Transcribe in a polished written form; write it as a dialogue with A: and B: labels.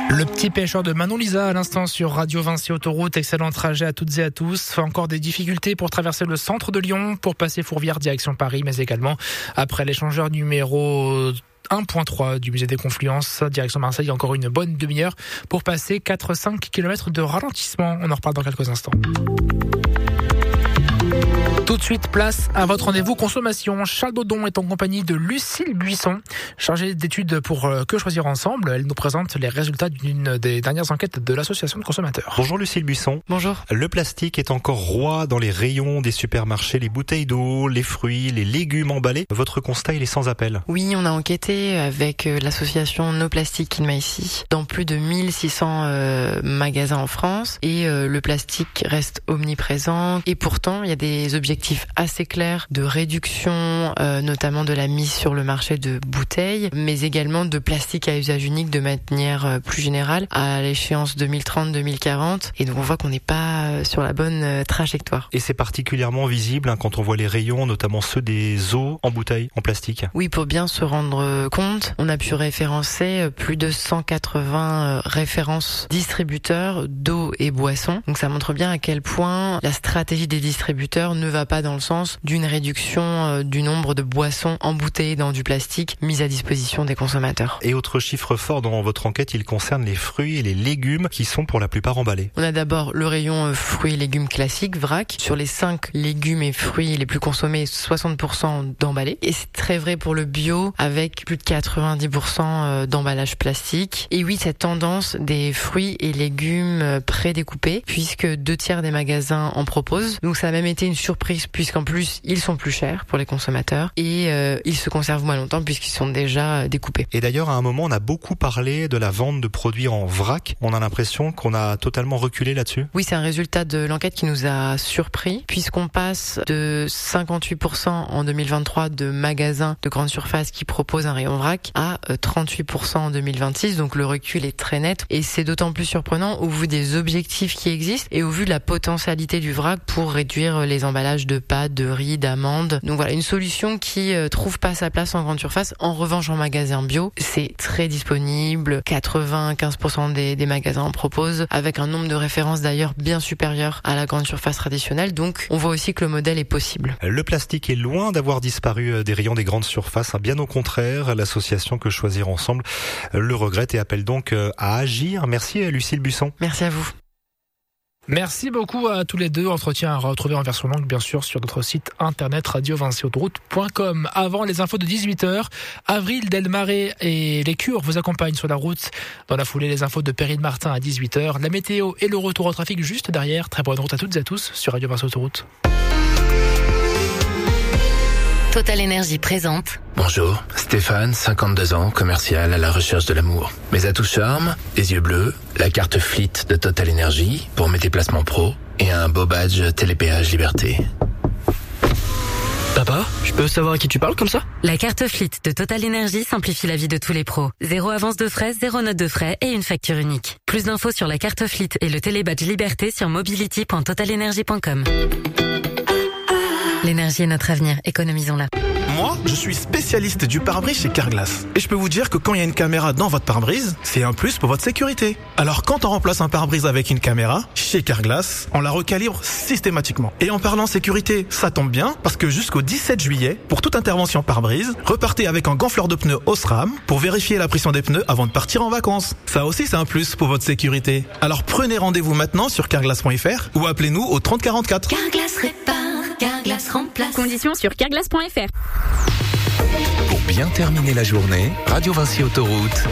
A: Le petit pêcheur de Manon Lisa à l'instant sur Radio Vinci Autoroute. Excellent trajet à toutes et à tous. Encore des difficultés pour traverser le centre de Lyon, pour passer Fourvière direction Paris, mais également après l'échangeur numéro 1.3 du musée des Confluences, direction Marseille, il y a encore une bonne demi-heure pour passer 4-5 km de ralentissement. On en reparle dans quelques instants. Tout de suite, place à votre rendez-vous consommation. Charles Dodon est en compagnie de Lucille Buisson, chargée d'études pour Que Choisir Ensemble. Elle nous présente les résultats d'une des dernières enquêtes de l'association de consommateurs.
B: Bonjour Lucille Buisson.
C: Bonjour.
B: Le plastique est encore roi dans les rayons des supermarchés, les bouteilles d'eau, les fruits, les légumes emballés. Votre constat, il est sans appel.
C: Oui, on a enquêté avec l'association No Plastic in My City dans plus de 1600 magasins en France et le plastique reste omniprésent et pourtant il y a des objectifs assez clairs de réduction, notamment de la mise sur le marché de bouteilles, mais également de plastique à usage unique de manière plus générale à l'échéance 2030-2040. Et donc on voit qu'on n'est pas sur la bonne trajectoire.
B: Et c'est particulièrement visible quand on voit les rayons, notamment ceux des eaux en bouteilles en plastique.
C: Oui, pour bien se rendre compte, on a pu référencer plus de 180 références distributeurs d'eau et boissons. Donc ça montre bien à quel point la stratégie des distributeurs ne va pas dans le sens d'une réduction du nombre de boissons embouteillées dans du plastique mises à disposition des consommateurs.
B: Et autre chiffre fort dans votre enquête, il concerne les fruits et les légumes qui sont pour la plupart emballés.
C: On a d'abord le rayon fruits et légumes classiques, vrac. Sur les 5 légumes et fruits les plus consommés, 60% d'emballés. Et c'est très vrai pour le bio avec plus de 90% d'emballage plastique. Et oui, cette tendance des fruits et légumes prédécoupés, puisque 2/3 des magasins en proposent. Donc ça a même été une surprise puisqu'en plus ils sont plus chers pour les consommateurs et ils se conservent moins longtemps puisqu'ils sont déjà découpés.
B: Et d'ailleurs à un moment on a beaucoup parlé de la vente de produits en vrac. On a l'impression qu'on a totalement reculé là-dessus.
C: Oui, c'est un résultat de l'enquête qui nous a surpris puisqu'on passe de 58% en 2023 de magasins de grande surface qui proposent un rayon vrac à 38% en 2026. Donc le recul est très net et c'est d'autant plus surprenant au vu des objectifs qui existent et au vu de la potentialité du vrac pour réduire les emballages de pâtes, de riz, d'amandes. Donc voilà, une solution qui trouve pas sa place en grande surface. En revanche, en magasin bio, c'est très disponible. 95% des magasins en proposent, avec un nombre de références d'ailleurs bien supérieur à la grande surface traditionnelle. Donc on voit aussi que le modèle est possible.
B: Le plastique est loin d'avoir disparu des rayons des grandes surfaces. Bien au contraire, l'association Que Choisir Ensemble le regrette et appelle donc à agir. Merci Lucille Buisson.
C: Merci à vous.
A: Merci beaucoup à tous les deux. Entretien à retrouver en version longue, bien sûr, sur notre site internet radiovinciautoroute.com. Avant les infos de 18h, Avril Delmaré et les Cures vous accompagnent sur la route. Dans la foulée, les infos de Perrine Martin à 18h. La météo et le retour au trafic juste derrière. Très bonne route à toutes et à tous sur Radio Vinci Autoroute.
D: Total Énergie présente.
E: Bonjour, Stéphane, 52 ans, commercial à la recherche de l'amour. Mes atouts charme, les yeux bleus, la carte Fleet de Total Énergie pour mes déplacements pro et un beau badge Télépéage Liberté.
F: Papa, je peux savoir à qui tu parles comme ça ?
D: La carte Fleet de Total Énergie simplifie la vie de tous les pros. 0 avance de frais, 0 note de frais et une facture unique. Plus d'infos sur la carte Fleet et le télébadge Liberté sur mobility.totalenergie.com. L'énergie est notre avenir, économisons-la.
G: Moi, je suis spécialiste du pare-brise chez Carglass. Et je peux vous dire que quand il y a une caméra dans votre pare-brise, c'est un plus pour votre sécurité. Alors quand on remplace un pare-brise avec une caméra, chez Carglass, on la recalibre systématiquement. Et en parlant sécurité, ça tombe bien, parce que jusqu'au 17 juillet, pour toute intervention pare-brise, repartez avec un gonfleur de pneus Osram pour vérifier la pression des pneus avant de partir en vacances. Ça aussi, c'est un plus pour votre sécurité. Alors prenez rendez-vous maintenant sur carglass.fr ou appelez-nous au 30 44.
H: Carglass répare, Carglass remplace.
I: Conditions sur carglass.fr.
E: Pour bien terminer la journée, Radio Vinci Autoroute